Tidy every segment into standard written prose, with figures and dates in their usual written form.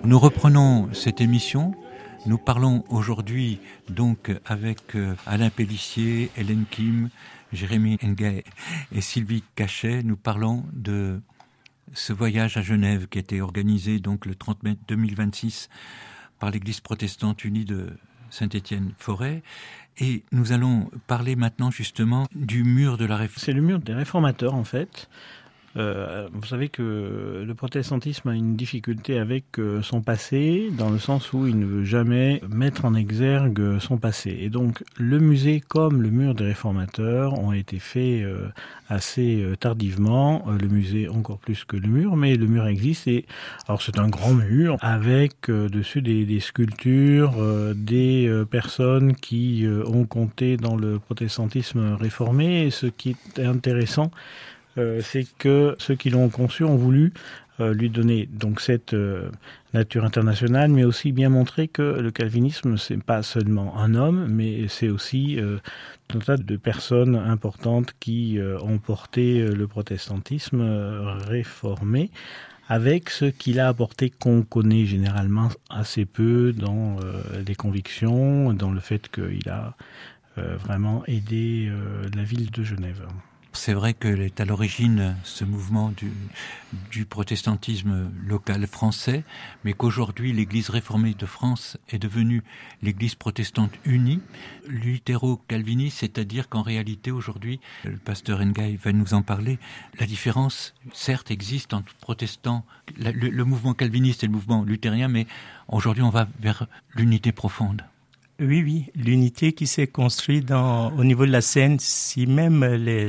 Nous reprenons cette émission. Nous parlons aujourd'hui donc avec Alain Pellissier, Hélène Kim, Jérémy Nguyen et Sylvie Cachet. Nous parlons de ce voyage à Genève qui a été organisé donc le 30 mai 2026 par l'Église protestante unie de Saint-Étienne-Forêt. Et nous allons parler maintenant justement du mur de la Réforme. C'est le mur des réformateurs en fait. Vous savez que le protestantisme a une difficulté avec son passé, dans le sens où il ne veut jamais mettre en exergue son passé. Et donc, le musée comme le mur des réformateurs ont été faits assez tardivement. Le musée encore plus que le mur, mais le mur existe. Et alors, c'est un grand mur avec dessus des sculptures, des personnes qui ont compté dans le protestantisme réformé. Et ce qui est intéressant, c'est que ceux qui l'ont conçu ont voulu lui donner donc cette nature internationale, mais aussi bien montrer que le calvinisme, c'est pas seulement un homme, mais c'est aussi un tas de personnes importantes qui ont porté le protestantisme réformé, avec ce qu'il a apporté qu'on connaît généralement assez peu dans les convictions, dans le fait qu'il a vraiment aidé la ville de Genève. C'est vrai que est à l'origine ce mouvement du protestantisme local français, mais qu'aujourd'hui l'Église réformée de France est devenue l'Église protestante unie, luthéro-calviniste, c'est-à-dire qu'en réalité aujourd'hui, le pasteur Nguyen va nous en parler, la différence certes existe entre protestants, le mouvement calviniste et le mouvement luthérien, mais aujourd'hui on va vers l'unité profonde. Oui, l'unité qui s'est construite au niveau de la scène, si même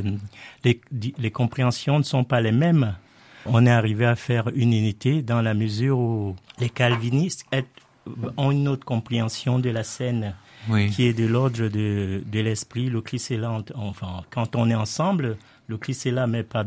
les compréhensions ne sont pas les mêmes, on est arrivé à faire une unité dans la mesure où les calvinistes ont une autre compréhension de la scène, oui, qui est de l'ordre de l'esprit. Le Christ est là, enfin, quand on est ensemble, le Christ est là, mais pas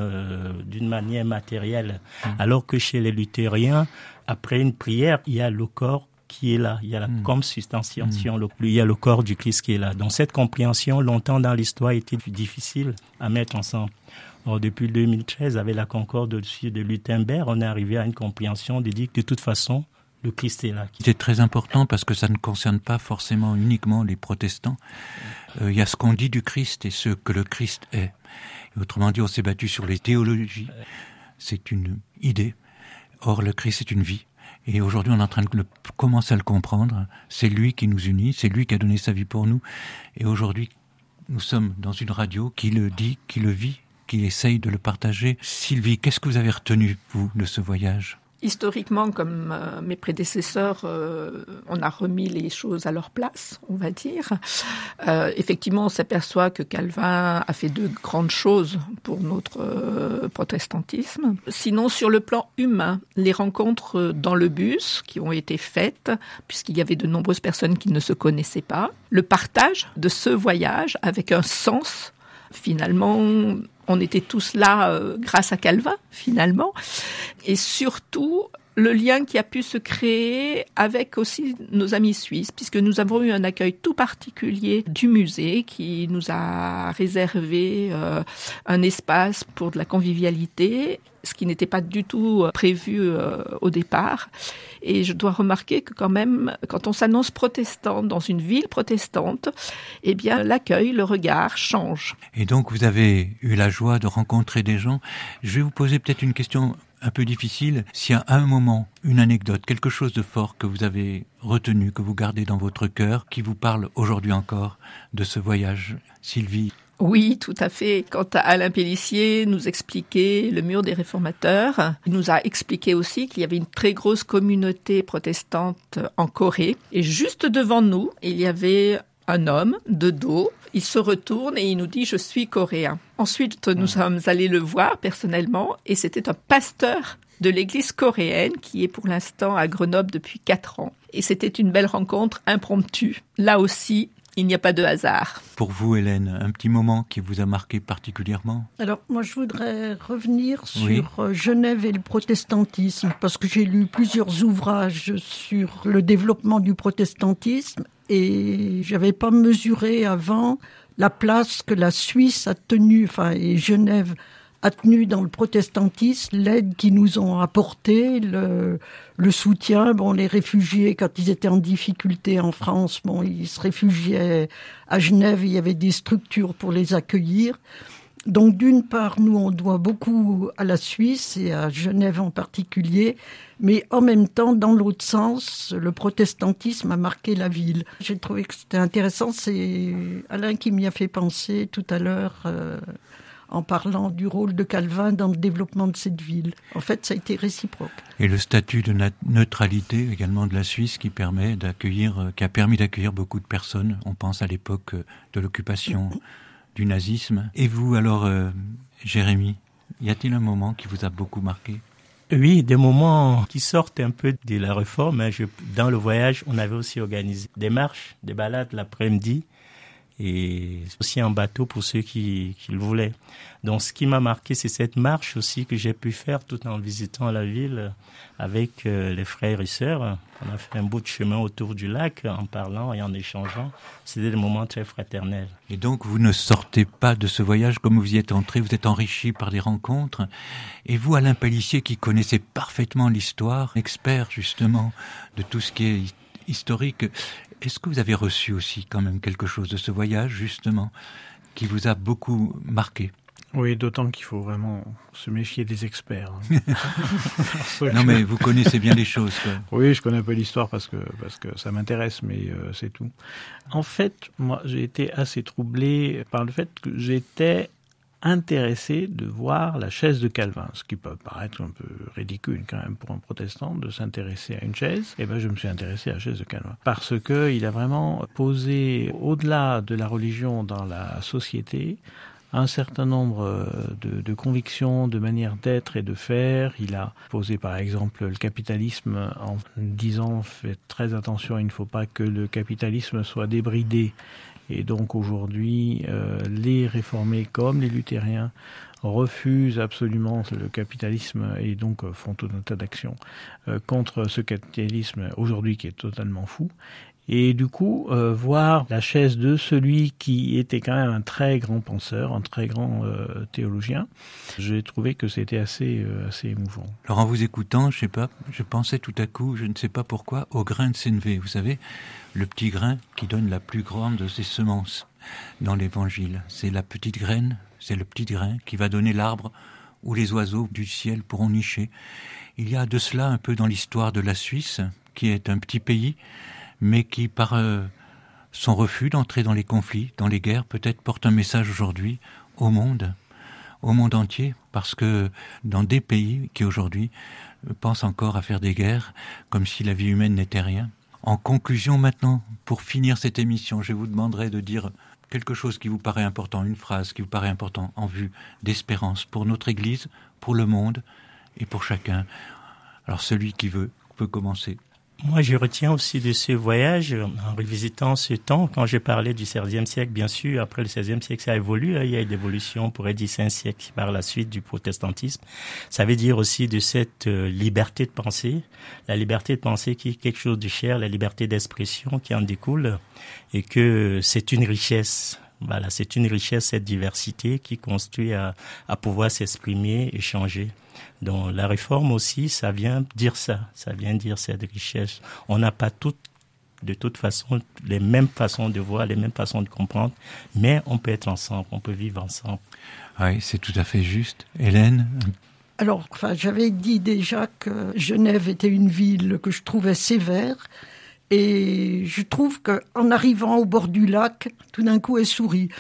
d'une manière matérielle. Alors que chez les luthériens, après une prière, il y a le corps qui est là, il y a la consubstantiation, il y a le corps du Christ qui est là. Donc cette compréhension, longtemps dans l'histoire, était difficile à mettre ensemble. Or, depuis 2013, avec la concorde de Luttenberg, on est arrivé à une compréhension de dire que de toute façon, le Christ est là. C'est très important parce que ça ne concerne pas forcément uniquement les protestants. Il y a ce qu'on dit du Christ et ce que le Christ est. Et autrement dit, on s'est battu sur les théologies. C'est une idée. Or, le Christ est une vie. Et aujourd'hui, on est en train de commencer à le comprendre. C'est lui qui nous unit, c'est lui qui a donné sa vie pour nous. Et aujourd'hui, nous sommes dans une radio qui le dit, qui le vit, qui essaye de le partager. Sylvie, qu'est-ce que vous avez retenu, vous, de ce voyage ? Historiquement, comme mes prédécesseurs, on a remis les choses à leur place, on va dire. Effectivement, on s'aperçoit que Calvin a fait de grandes choses pour notre protestantisme. Sinon, sur le plan humain, les rencontres dans le bus qui ont été faites, puisqu'il y avait de nombreuses personnes qui ne se connaissaient pas, le partage de ce voyage avec un sens, finalement, on était tous là grâce à Calvin, finalement. Et surtout, le lien qui a pu se créer avec aussi nos amis suisses, puisque nous avons eu un accueil tout particulier du musée qui nous a réservé un espace pour de la convivialité, ce qui n'était pas du tout prévu au départ. Et je dois remarquer que quand même, quand on s'annonce protestant dans une ville protestante, eh bien l'accueil, le regard change. Et donc vous avez eu la joie de rencontrer des gens. Je vais vous poser peut-être une question un peu difficile. S'il y a un moment, une anecdote, quelque chose de fort que vous avez retenu, que vous gardez dans votre cœur, qui vous parle aujourd'hui encore de ce voyage, Sylvie? Oui, tout à fait. Quand Alain Pellissier nous expliquait le mur des réformateurs, il nous a expliqué aussi qu'il y avait une très grosse communauté protestante en Corée. Et juste devant nous, il y avait un homme de dos. Il se retourne et il nous dit « Je suis coréen ». Ensuite, nous sommes allés le voir personnellement et c'était un pasteur de l'église coréenne qui est pour l'instant à Grenoble depuis 4 ans. Et c'était une belle rencontre impromptue. Là aussi, il n'y a pas de hasard. Pour vous, Hélène, un petit moment qui vous a marqué particulièrement? Alors, moi, je voudrais revenir sur Genève et le protestantisme, parce que j'ai lu plusieurs ouvrages sur le développement du protestantisme et j'avais pas mesuré avant la place que la Suisse a tenue, et Genève a tenu dans le protestantisme, l'aide qu'ils nous ont apportée, le soutien. Bon, les réfugiés, quand ils étaient en difficulté en France, bon, ils se réfugiaient à Genève, il y avait des structures pour les accueillir. Donc, d'une part, nous, on doit beaucoup à la Suisse et à Genève en particulier, mais en même temps, dans l'autre sens, le protestantisme a marqué la ville. J'ai trouvé que c'était intéressant, c'est Alain qui m'y a fait penser tout à l'heure, en parlant du rôle de Calvin dans le développement de cette ville. En fait, ça a été réciproque. Et le statut de neutralité également de la Suisse qui a permis d'accueillir beaucoup de personnes. On pense à l'époque de l'occupation du nazisme. Et vous alors, Jérémy, y a-t-il un moment qui vous a beaucoup marqué ? Oui, des moments qui sortent un peu de la réforme. Dans le voyage, on avait aussi organisé des marches, des balades l'après-midi, et aussi en bateau pour ceux qui le voulaient. Donc, ce qui m'a marqué, c'est cette marche aussi que j'ai pu faire tout en visitant la ville avec les frères et sœurs. On a fait un bout de chemin autour du lac en parlant et en échangeant. C'était des moments très fraternels. Et donc, vous ne sortez pas de ce voyage comme vous y êtes entré, vous êtes enrichi par des rencontres. Et vous, Alain Palissier, qui connaissez parfaitement l'histoire, expert justement de tout ce qui est historique, est-ce que vous avez reçu aussi quand même quelque chose de ce voyage, justement, qui vous a beaucoup marqué ? Oui, d'autant qu'il faut vraiment se méfier des experts. Non, mais vous connaissez bien les choses, quoi. Oui, je connais un peu l'histoire parce que ça m'intéresse, mais c'est tout. En fait, moi, j'ai été assez troublé par le fait que j'étais intéressé de voir la chaise de Calvin, ce qui peut paraître un peu ridicule quand même pour un protestant de s'intéresser à une chaise. Et ben, je me suis intéressé à la chaise de Calvin parce que il a vraiment posé au-delà de la religion dans la société un certain nombre de convictions, de manières d'être et de faire. Il a posé par exemple le capitalisme en disant faites très attention, il ne faut pas que le capitalisme soit débridé. Et donc aujourd'hui, les réformés comme les luthériens refusent absolument le capitalisme et donc font tout un tas d'actions contre ce capitalisme aujourd'hui qui est totalement fou. Et du coup, voir la chaise de celui qui était quand même un très grand penseur, un très grand théologien, j'ai trouvé que c'était assez émouvant. Alors en vous écoutant, je pensais tout à coup, je ne sais pas pourquoi, au grain de sénévé. Vous savez, le petit grain qui donne la plus grande de ses semences dans l'Évangile. C'est la petite graine, c'est le petit grain qui va donner l'arbre où les oiseaux du ciel pourront nicher. Il y a de cela un peu dans l'histoire de la Suisse, qui est un petit pays, mais qui, par son refus d'entrer dans les conflits, dans les guerres, peut-être porte un message aujourd'hui au monde entier, parce que dans des pays qui aujourd'hui pensent encore à faire des guerres, comme si la vie humaine n'était rien. En conclusion maintenant, pour finir cette émission, je vous demanderai de dire quelque chose qui vous paraît important, une phrase qui vous paraît importante en vue d'espérance pour notre Église, pour le monde et pour chacun. Alors celui qui veut peut commencer. Moi, je retiens aussi de ce voyage, en revisitant ce temps, quand j'ai parlé du XVIe siècle, bien sûr, après le XVIe siècle, ça a évolué, il y a eu d'évolution, on pourrait dire 5 siècles par la suite du protestantisme. Ça veut dire aussi de cette liberté de penser, la liberté de penser qui est quelque chose de cher, la liberté d'expression qui en découle, et que c'est une richesse. Voilà, c'est une richesse, cette diversité qui construit à pouvoir s'exprimer, échanger. Donc la réforme aussi, ça vient dire cette richesse. On n'a pas de toute façon les mêmes façons de voir, les mêmes façons de comprendre, mais on peut être ensemble, on peut vivre ensemble. Oui, c'est tout à fait juste. Hélène ? Alors, j'avais dit déjà que Genève était une ville que je trouvais sévère. Et je trouve qu'en arrivant au bord du lac, tout d'un coup, elle sourit.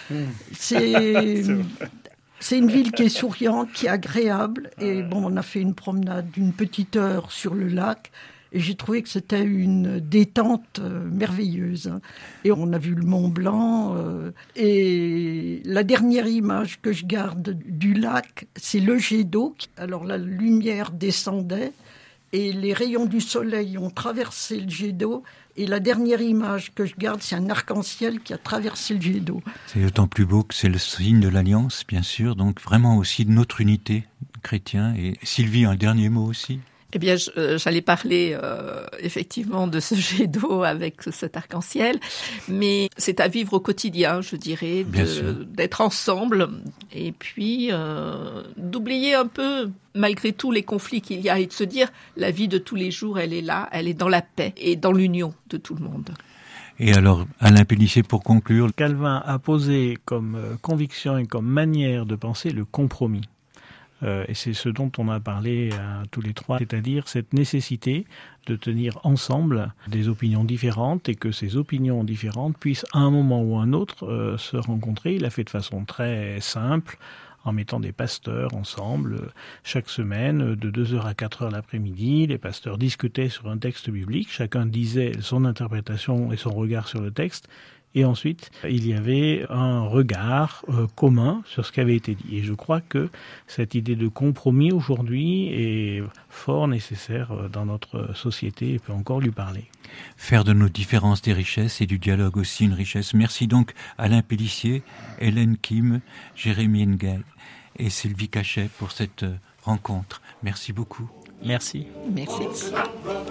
C'est une ville qui est souriante, qui est agréable. Et bon, on a fait une promenade d'une petite heure sur le lac. Et j'ai trouvé que c'était une détente merveilleuse. Et on a vu le Mont Blanc. Et la dernière image que je garde du lac, c'est le jet d'eau. Alors la lumière descendait. Et les rayons du soleil ont traversé le jet d'eau. Et la dernière image que je garde, c'est un arc-en-ciel qui a traversé le jet d'eau. C'est d'autant plus beau que c'est le signe de l'Alliance, bien sûr. Donc vraiment aussi de notre unité chrétienne. Et Sylvie, un dernier mot aussi ? Eh bien, j'allais parler effectivement de ce jet d'eau avec cet arc-en-ciel, mais c'est à vivre au quotidien, je dirais, d'être ensemble et puis d'oublier un peu, malgré tous les conflits qu'il y a, et de se dire la vie de tous les jours, elle est là, elle est dans la paix et dans l'union de tout le monde. Et alors, Alain Pélissier, pour conclure, Calvin a posé comme conviction et comme manière de penser le compromis. Et c'est ce dont on a parlé tous les trois, c'est-à-dire cette nécessité de tenir ensemble des opinions différentes et que ces opinions différentes puissent à un moment ou à un autre se rencontrer. Il l'a fait de façon très simple, en mettant des pasteurs ensemble chaque semaine, de 2h à 4h l'après-midi. Les pasteurs discutaient sur un texte biblique, chacun disait son interprétation et son regard sur le texte. Et ensuite, il y avait un regard commun sur ce qui avait été dit. Et je crois que cette idée de compromis aujourd'hui est fort nécessaire dans notre société et peut encore lui parler. Faire de nos différences des richesses et du dialogue aussi une richesse. Merci donc Alain Pélissier, Hélène Kim, Jérémy Nguyen et Sylvie Cachet pour cette rencontre. Merci beaucoup. Merci. Merci.